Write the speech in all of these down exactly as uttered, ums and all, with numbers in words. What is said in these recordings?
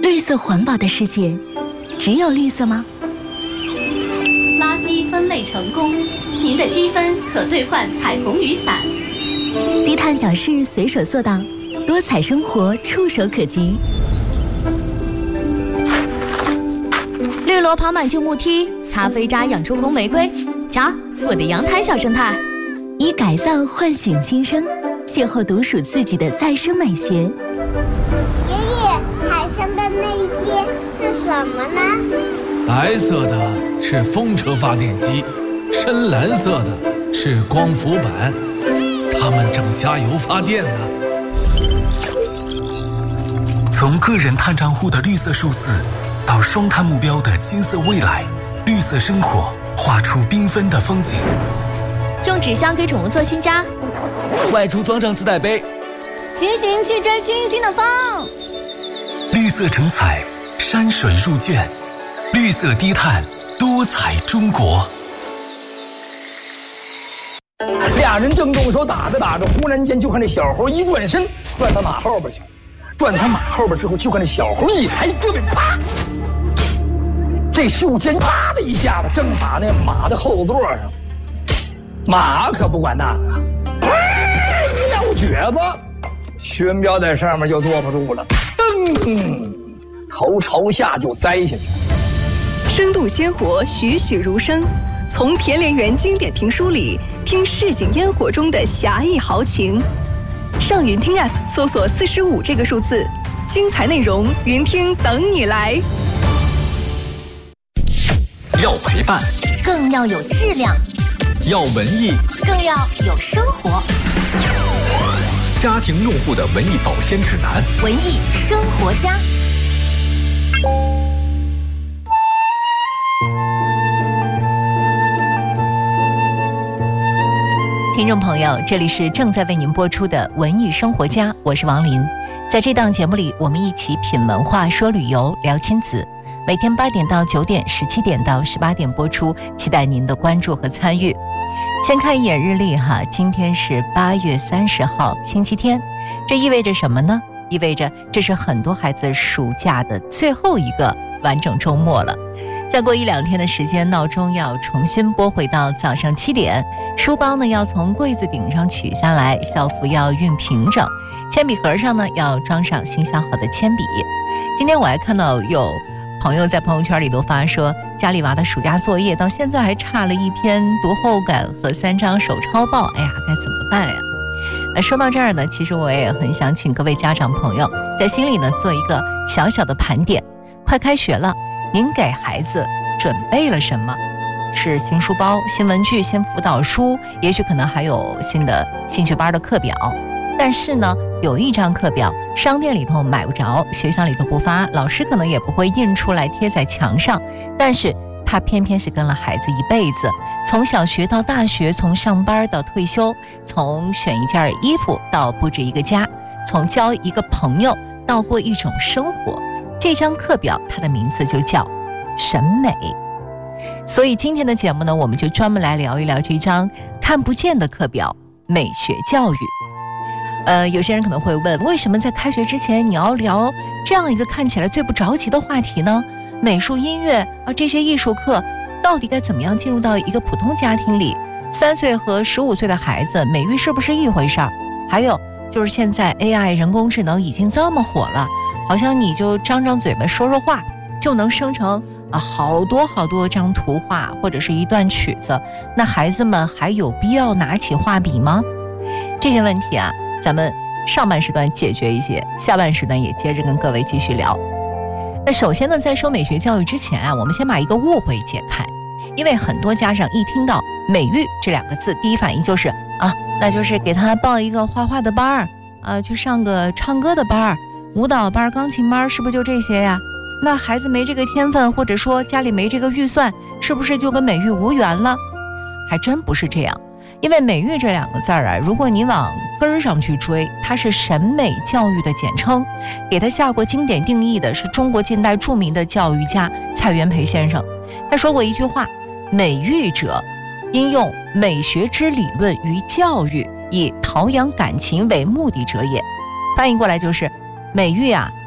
绿色环保的世界，只有绿色吗？ 垃圾分类成功，您的积分可兑换彩虹雨伞。 低碳小事随手做到，多彩生活触手可及。 绿萝爬满旧木梯，咖啡渣养出红玫瑰。瞧，我的阳台小生态。 以改造唤醒新生，邂逅独属自己的再生美学。 爷爷，海上的那些是什么呢？ 白色的是风车发电机，深蓝色的是光伏板，它们正加油发电呢。 从个人碳账户的绿色数字，到双碳目标的金色未来，绿色生活画出缤纷的风景。 用纸箱给宠物做新家， 外出装上自带杯， 骑行去追清新的风。 绿色成彩，山水入卷，绿色低碳，多彩中国。 俩人正动手打着打着，忽然间就看这小猴一转身，转他马后边去，转他马后边之后，就看这小猴一抬胳膊，啪！这袖尖啪的一下子，正打那马的后座上。马可不管那个，啪一撂蹶子，薛彪在上面就坐不住了，噔，头朝下就栽下去。 生动鲜活，栩栩如生。从田连元经典评书里听市井烟火中的侠义豪情。上云听 App 搜索四十五这个数字，精彩内容云听等你来。 要陪伴， 更要有质量。 要文艺， 更要有生活。 家庭用户的文艺保鲜指南， 文艺生活家。 听众朋友，这里是正在为您播出的文艺生活家，我是王林。在这档节目里，我们一起品文化，说旅游，聊亲子。每天八点到九点，十七点到十八点播出，期待您的关注和参与。先看一眼日历哈，今天是八月三十号，星期天。这意味着什么呢？意味着这是很多孩子暑假的最后一个完整周末了。再过一两天的时间，闹钟要重新拨回到早上七点，书包呢要从柜子顶上取下来，校服要熨平整，铅笔盒上呢要装上新削好的铅笔。今天我还看到有朋友在朋友圈里都发说，家里娃的暑假作业到现在还差了一篇读后感和三张手抄报，哎呀，该怎么办呀？呃，说到这儿呢，其实我也很想请各位家长朋友在心里呢做一个小小的盘点。快开学了，您给孩子准备了什么？是新书包、新文具、新辅导书，也许可能还有新的兴趣班的课表。但是呢，有一张课表商店里头买不着，学校里头不发，老师可能也不会印出来贴在墙上，但是它偏偏是跟了孩子一辈子，从小学到大学，从上班到退休，从选一件衣服到布置一个家，从交一个朋友到过一种生活。这张课表它的名字就叫审美。所以今天的节目呢，我们就专门来聊一聊这张看不见的课表——美学教育。呃，有些人可能会问，为什么在开学之前你要聊这样一个看起来最不着急的话题呢？美术、音乐啊，这些艺术课到底该怎么样进入到一个普通家庭里？三岁和十五岁的孩子，美育是不是一回事儿？还有就是现在 A I 人工智能已经这么火了，好像你就张张嘴巴说说话，就能生成啊好多好多张图画或者是一段曲子。那孩子们还有必要拿起画笔吗？这些问题啊，咱们上半时段解决一些，下半时段也接着跟各位继续聊。那首先呢，在说美学教育之前啊，我们先把一个误会解开。因为很多家长一听到美育这两个字，第一反应就是啊，那就是给他报一个画画的班儿，啊，去上个唱歌的班儿、舞蹈班、钢琴班，是不是就这些呀？那孩子没这个天分，或者说家里没这个预算，是不是就跟美育无缘了？还真不是这样。因为美育这两个字儿啊，如果你往根儿上去追，它是审美教育的简称，给它下过经典定义的是中国近代著名的教育家蔡元培先生。他说过一句话：美育者，应用美学之理论于教育，以陶养感情为目的者也。翻译过来就是，美育啊，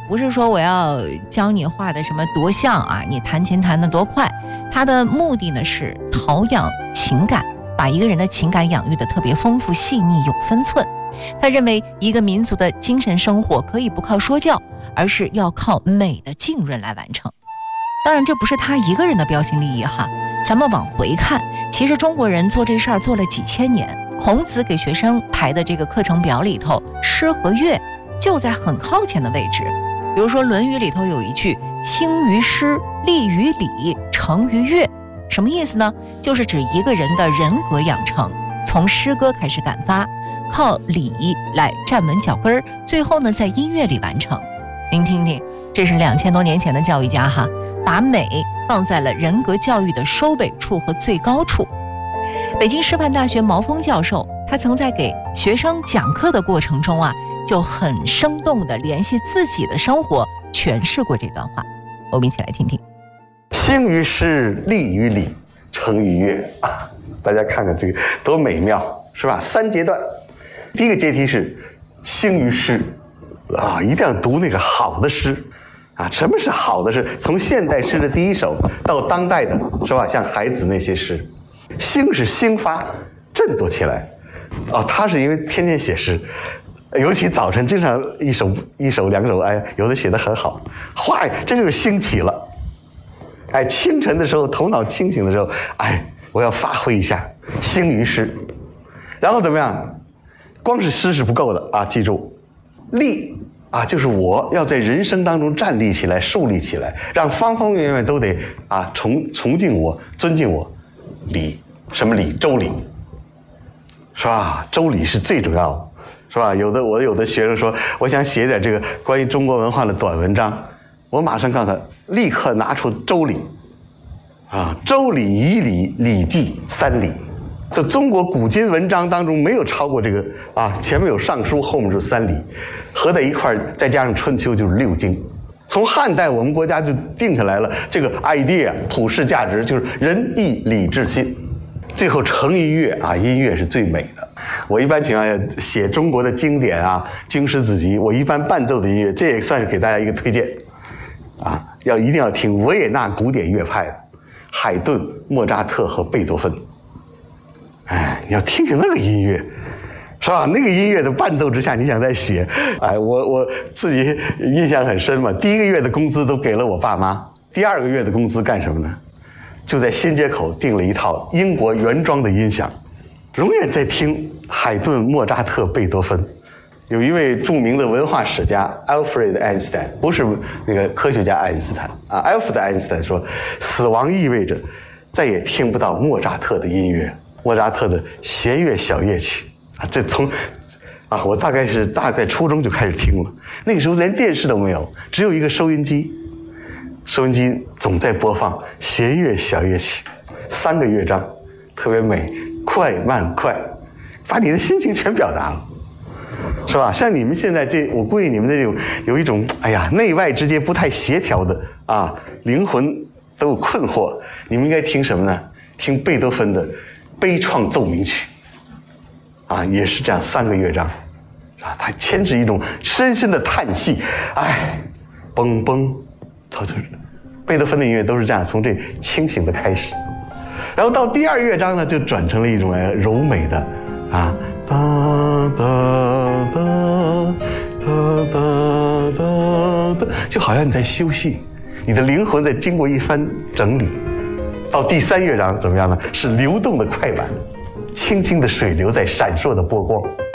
不是说我要教你画的什么多像啊，你弹琴弹得多快，它的目的呢是陶养情感，把一个人的情感养育得特别丰富细腻有分寸。他认为一个民族的精神生活可以不靠说教，而是要靠美的浸润来完成。当然这不是他一个人的标新立异哈，咱们往回看，其实中国人做这事儿做了几千年。孔子给学生排的这个课程表里头，诗和乐就在很靠前的位置。比如说《论语》里头有一句兴于诗，立于礼，成于乐，什么意思呢？就是指一个人的人格养成，从诗歌开始感发，靠礼来站稳脚跟儿，最后呢在音乐里完成。您听听，这是两千多年前的教育家哈，把美放在了人格教育的收尾处和最高处。北京师范大学毛峰教授，他曾在给学生讲课的过程中啊，就很生动地联系自己的生活，诠释过这段话。我们一起来听听。 兴于诗，立于礼，成于乐啊！大家看看这个多美妙，是吧？三阶段，第一个阶梯是兴于诗啊，一定要读那个好的诗啊。什么是好的诗？从现代诗的第一首到当代的，是吧？像海子那些诗。兴是兴发，振作起来啊！他是因为天天写诗，尤其早晨经常一首一首两首，哎，有的写得很好，哗，这就是兴起了。哎，清晨的时候，头脑清醒的时候，哎，我要发挥一下，兴于诗。然后怎么样？光是诗是不够的啊！记住，立啊，就是我要在人生当中站立起来、树立起来，让方方面面都得啊崇崇敬我、尊敬我。礼，什么礼？周礼，是吧？周礼是最主要的，是吧？有的我有的学生说，我想写点这个关于中国文化的短文章，我马上告诉他，立刻拿出周礼，啊，周礼、仪礼、礼记三礼，这中国古今文章当中没有超过这个啊，前面有尚书，后面就是三礼，合在一块儿，再加上春秋就是六经。从汉代我们国家就定下来了这个 idea 普世价值，就是仁义礼智信，最后成于乐啊，音乐是最美的。我一般情况下写中国的经典啊，经史子集，我一般伴奏的音乐，这也算是给大家一个推荐啊，要一定要听维也纳古典乐派的海顿、莫扎特和贝多芬。哎，你要听听那个音乐，是吧？那个音乐的伴奏之下，你想再写，哎，我我自己印象很深嘛。第一个月的工资都给了我爸妈，第二个月的工资干什么呢？就在新街口订了一套英国原装的音响，永远在听海顿、莫扎特、贝多芬。有一位著名的文化史家 Alfred Einstein， 不是那个科学家爱因斯坦啊 ，Alfred Einstein 说，死亡意味着再也听不到莫扎特的音乐，莫扎特的弦乐小夜曲。啊，这从，啊，我大概是大概初中就开始听了，那个时候连电视都没有，只有一个收音机，收音机总在播放弦乐小夜曲，三个乐章，特别美，快慢快，把你的心情全表达了，是吧？像你们现在这，我估计你们这种有一种，哎呀，内外之间不太协调的啊，灵魂都有困惑，你们应该听什么呢？听贝多芬的悲怆奏鸣曲。啊，也是这样三个乐章，啊，它牵制一种深深的叹息，哎，嘣嘣，它就是贝多芬的音乐都是这样，从这清醒的开始，然后到第二乐章呢，就转成了一种柔美的，啊，哒哒哒哒哒哒哒，就好像你在休息，你的灵魂在经过一番整理。到第三乐章怎么样呢？是流动的快板。轻轻的水流在闪烁的波光，